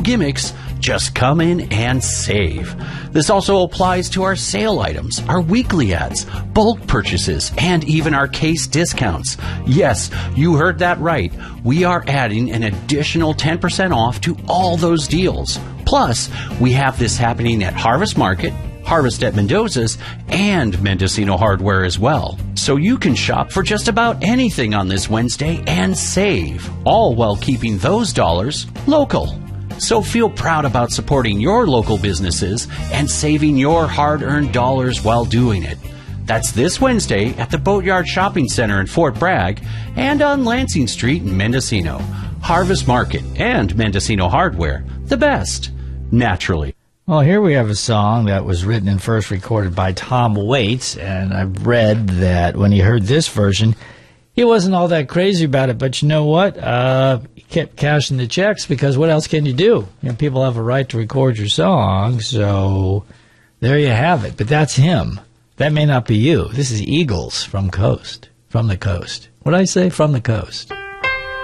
gimmicks. Just come in and save. This also applies to our sale items, our weekly ads, bulk purchases, and even our case discounts. Yes, you heard that right. We are adding an additional 10% off to all those deals. Plus, we have this happening at Harvest Market, Harvest at Mendoza's, and Mendocino Hardware as well. So you can shop for just about anything on this Wednesday and save, all while keeping those dollars local. So feel proud about supporting your local businesses and saving your hard-earned dollars while doing it. That's this Wednesday at the Boatyard Shopping Center in Fort Bragg and on Lansing Street in Mendocino. Harvest Market and Mendocino Hardware, the best, naturally. Well, here we have a song that was written and first recorded by Tom Waits, and I've read that when he heard this version, he wasn't all that crazy about it, but you know what? He kept cashing the checks because what else can you do? You know, people have a right to record your song, so there you have it. But that's him. That may not be you. This is Eagles from the Coast. What did I say? From the Coast.